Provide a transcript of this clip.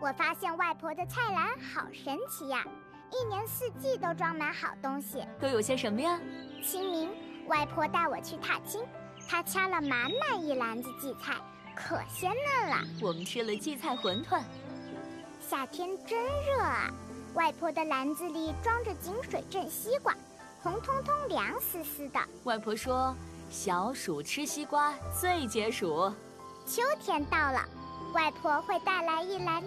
我发现外婆的菜篮好神奇呀，一年四季都装满好东西。 都有些什么呀？ 清明，外婆带我去踏青，她掐了满满一篮子荠菜，可鲜嫩了。 我们吃了荠菜馄饨。 夏天真热啊，外婆的篮子里装着井水镇西瓜，红彤彤凉丝丝的。 外婆说，小暑吃西瓜最解暑。 秋天到了，外婆会带来一篮